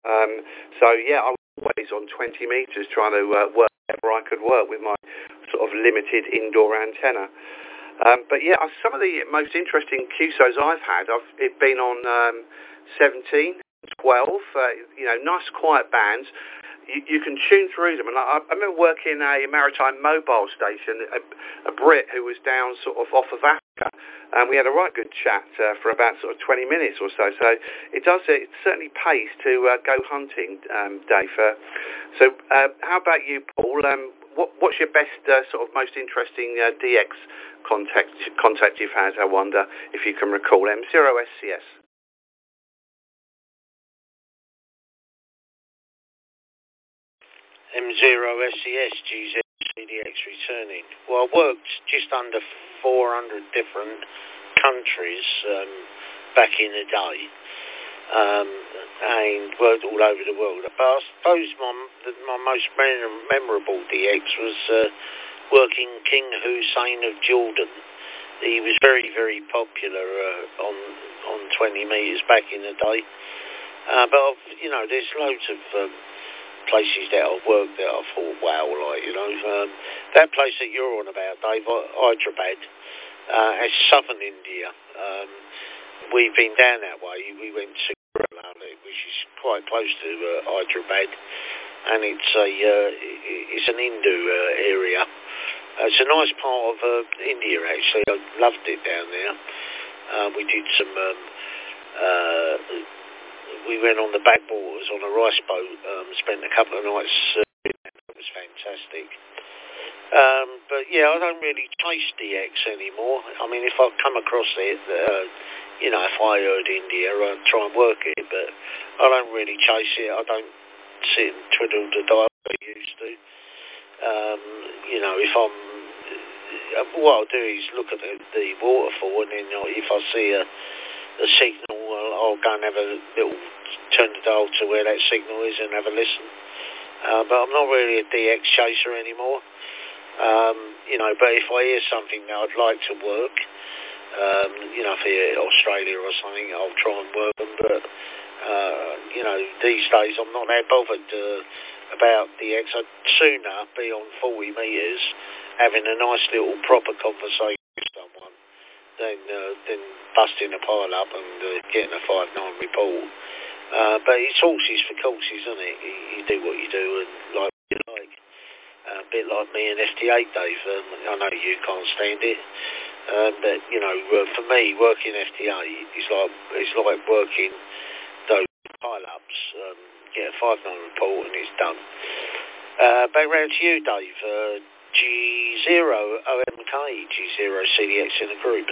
So yeah, I was always on 20 metres trying to work wherever I could work with my sort of limited indoor antenna. But yeah, some of the most interesting QSOs I've had, it's been on 17, 12, nice quiet bands. You can tune through them. And I remember working a maritime mobile station, a Brit who was down sort of off of Africa, and we had a right good chat for about sort of 20 minutes or so. So it certainly pays to go hunting, Dave. So how about you, Paul? What's your best sort of most interesting DX contact you've had, I wonder, if you can recall? M0SCS. M0SCS, GZ-CDX returning. Well, I worked just under 400 different countries back in the day, and worked all over the world. But I suppose my most memorable DX was working King Hussein of Jordan. He was very, very popular on 20 metres back in the day. But there's loads of places that I've worked that I thought, wow, that place that you're on about, Dave, Hyderabad, it's southern India. We've been down that way. We went to Kerala, which is quite close to Hyderabad, and it's an Hindu area. It's a nice part of India, actually. I loved it down there. We did some. We went on the backwaters on a rice boat, spent a couple of nights. It was fantastic. But yeah, I don't really chase DX anymore. I mean, if I come across it, if I heard India, I'd try and work it, but I don't really chase it. I don't sit and twiddle the dial like I used to. What I'll do is look at the waterfall, and then if I see a signal, I'll go and have a little turn the dial to where that signal is and have a listen. But I'm not really a DX chaser anymore. But if I hear something that I'd like to work, if I hear Australia or something, I'll try and work them. But these days I'm not that bothered about DX. I'd sooner be on 40 metres having a nice little proper conversation with someone than busting a pile up and getting a 5-9 report. But it's horses for courses, isn't it? You do what you do and like what you like. A bit like me and FT8, Dave. I know you can't stand it, but for me, working FT8 is like working those pile-ups. Get a 5-9 report and it's done. Back round to you, Dave. G0OMK, G0CDX in a group.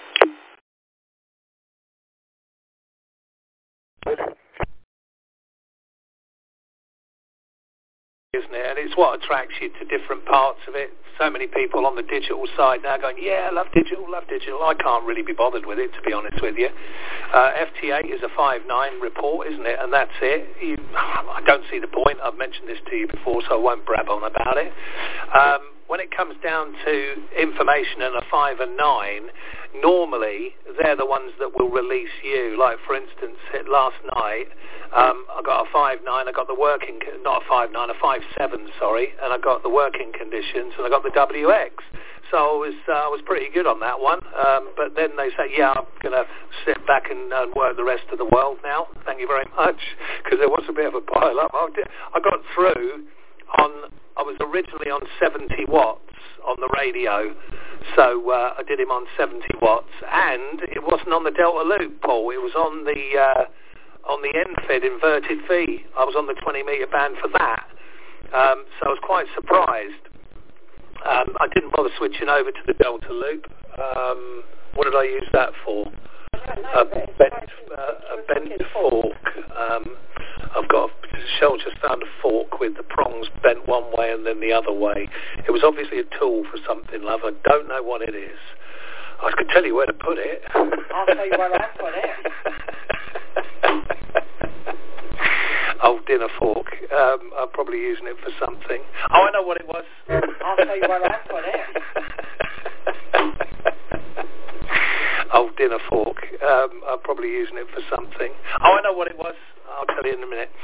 Isn't it? And it's what attracts you to different parts of it. So many people on the digital side now going, yeah, love digital. I can't really be bothered with it, to be honest with you. FT8 is a 5-9 report, isn't it? And that's it. I don't see the point. I've mentioned this to you before, so I won't brab on about it. When it comes down to information and a 5 and 9, normally they're the ones that will release you. Like, for instance, last night, I got a 5-9, I got the working, not a 5-9, a 5-7, sorry, and I got the working conditions, and I got the WX. So I was pretty good on that one. But then they say, yeah, I'm going to sit back and work the rest of the world now. Thank you very much, because there was a bit of a pile-up. I got through I was originally on 70 watts on the radio, so I did him on 70 watts, and it wasn't on the Delta Loop, Paul. It was on the NFED inverted V. I was on the 20 metre band for that, so I was quite surprised. I didn't bother switching over to the Delta Loop. What did I use that for? A bent fork. I've got just found a fork with the prongs bent one way and then the other way. It was obviously a tool for something, love. I don't know what it is. I could tell you where to put it. I'll tell you where I put it. Old dinner fork. I'm probably using it for something. Oh, I know what it was. I'll tell you where I put it. Old dinner fork. I'm probably using it for something. Oh, I know what it was. I'll tell you in a minute.